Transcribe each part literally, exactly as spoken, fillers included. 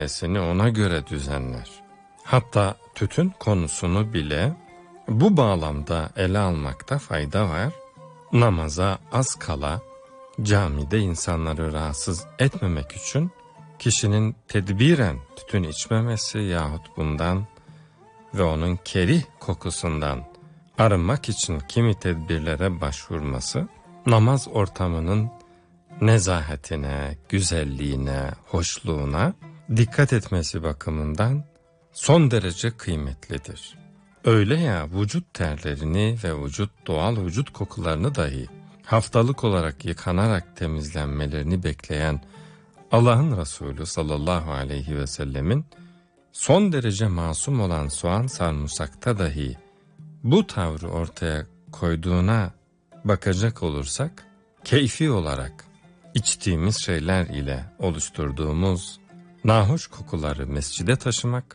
esini ona göre düzenler. Hatta tütün konusunu bile bu bağlamda ele almakta fayda var. Namaza az kala camide insanları rahatsız etmemek için kişinin tedbiren tütün içmemesi yahut bundan ve onun kerih kokusundan arınmak için kimi tedbirlere başvurması, namaz ortamının nezahetine, güzelliğine, hoşluğuna dikkat etmesi bakımından son derece kıymetlidir. Öyle ya, vücut terlerini ve vücut doğal vücut kokularını dahi haftalık olarak yıkanarak temizlenmelerini bekleyen Allah'ın Resulü sallallahu aleyhi ve sellemin son derece masum olan soğan sarımsakta dahi bu tavrı ortaya koyduğuna bakacak olursak, keyfi olarak içtiğimiz şeyler ile oluşturduğumuz nahoş kokuları mescide taşımak,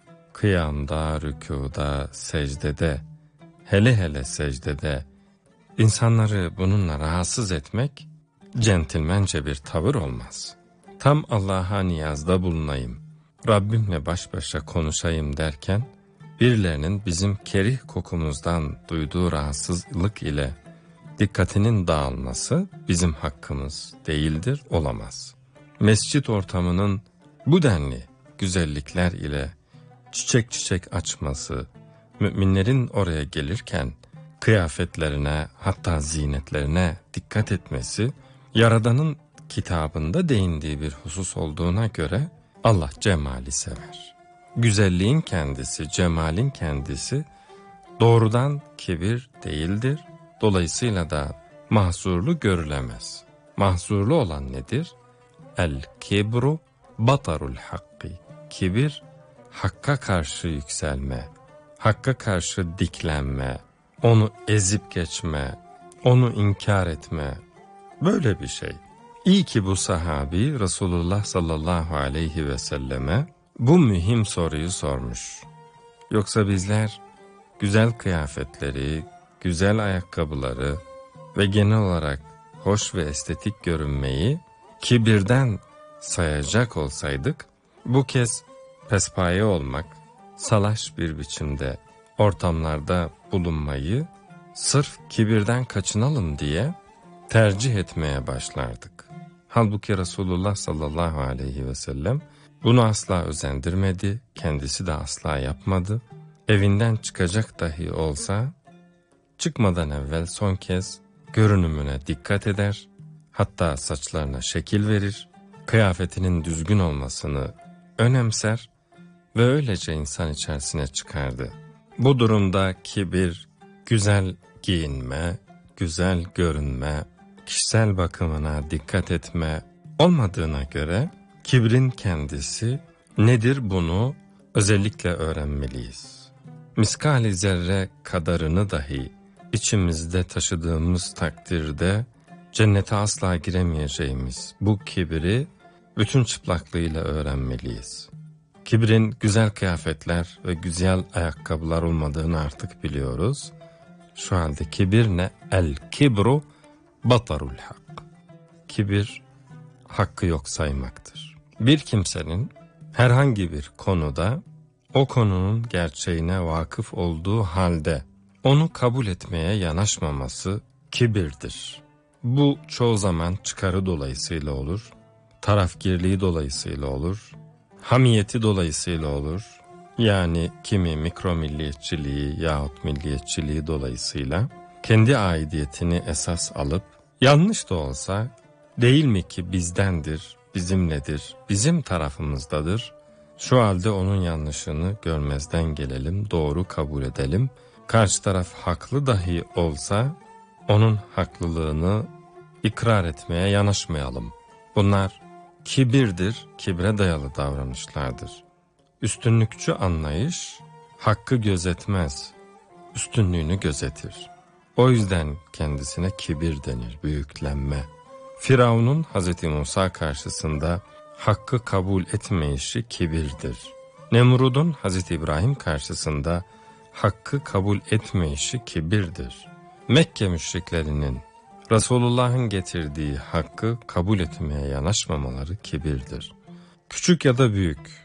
kıyamda, rükuda, secdede, hele hele secdede insanları bununla rahatsız etmek centilmence bir tavır olmaz. Tam Allah'a niyazda bulunayım, Rabbimle baş başa konuşayım derken, birilerinin bizim kerih kokumuzdan duyduğu rahatsızlık ile dikkatinin dağılması bizim hakkımız değildir, olamaz. Mescit ortamının bu denli güzellikler ile çiçek çiçek açması, müminlerin oraya gelirken kıyafetlerine, hatta zinetlerine dikkat etmesi, Yaradan'ın kitabında değindiği bir husus olduğuna göre Allah cemali sever. Güzelliğin kendisi, cemalin kendisi doğrudan kibir değildir. Dolayısıyla da mahzurlu görülemez. Mahzurlu olan nedir? El kibru batarul hakki. Kibir, hakka karşı yükselme, hakka karşı diklenme, onu ezip geçme, onu inkar etme. Böyle bir şey. İyi ki bu sahabi Resulullah sallallahu aleyhi ve selleme bu mühim soruyu sormuş. Yoksa bizler güzel kıyafetleri, güzel ayakkabıları ve genel olarak hoş ve estetik görünmeyi kibirden sayacak olsaydık, bu kez pespaye olmak, salaş bir biçimde ortamlarda bulunmayı sırf kibirden kaçınalım diye tercih etmeye başlardık. Halbuki Resulullah sallallahu aleyhi ve sellem bunu asla özendirmedi, kendisi de asla yapmadı. Evinden çıkacak dahi olsa, çıkmadan evvel son kez görünümüne dikkat eder, hatta saçlarına şekil verir, kıyafetinin düzgün olmasını önemser ve öylece insan içerisine çıkardı. Bu durumda kibir, güzel giyinme, güzel görünme, kişisel bakımına dikkat etme olmadığına göre kibrin kendisi nedir, bunu özellikle öğrenmeliyiz. Miskali zerre kadarını dahi içimizde taşıdığımız takdirde cennete asla giremeyeceğimiz bu kibri bütün çıplaklığıyla öğrenmeliyiz. Kibrin güzel kıyafetler ve güzel ayakkabılar olmadığını artık biliyoruz. Şu halde kibir ne? El kibru batarul hak. Kibir, hakkı yok saymaktır. Bir kimsenin herhangi bir konuda o konunun gerçeğine vakıf olduğu halde onu kabul etmeye yanaşmaması kibirdir. Bu çoğu zaman çıkarı dolayısıyla olur, tarafgirliği dolayısıyla olur, hamiyeti dolayısıyla olur. Yani kimi mikro milliyetçiliği yahut milliyetçiliği dolayısıyla kendi aidiyetini esas alıp, yanlış da olsa değil mi ki bizdendir, bizimledir, bizim tarafımızdadır, şu halde onun yanlışını görmezden gelelim, doğru kabul edelim. Karşı taraf haklı dahi olsa onun haklılığını ikrar etmeye yanaşmayalım. Bunlar kibirdir, kibre dayalı davranışlardır. Üstünlükçü anlayış hakkı gözetmez, üstünlüğünü gözetir. O yüzden kendisine kibir denir, büyüklenme. Firavun'un Hazreti Musa karşısında hakkı kabul etmeyişi kibirdir. Nemrud'un Hazreti İbrahim karşısında hakkı kabul etmeyişi kibirdir. Mekke müşriklerinin Resulullah'ın getirdiği hakkı kabul etmeye yanaşmamaları kibirdir. Küçük ya da büyük,